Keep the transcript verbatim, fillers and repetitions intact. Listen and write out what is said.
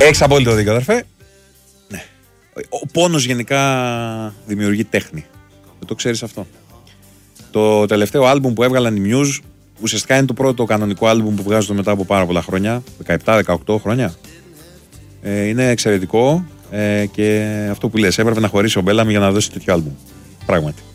Έχεις απόλυτο δίκιο, αδερφέ. Ναι. Ο πόνος γενικά δημιουργεί τέχνη. Δεν το ξέρεις αυτό. Το τελευταίο άλμπουμ που έβγαλαν οι Muse ουσιαστικά είναι το πρώτο κανονικό άλμπουμ που βγάζουν μετά από πάρα πολλά χρόνια, δεκαεπτά δεκαοκτώ χρόνια. Ε, είναι εξαιρετικό ε, και αυτό που λες, έπρεπε να χωρίσει ο Μπέλαμι για να δώσει τέτοιο άλμπουμ. Πράγματι.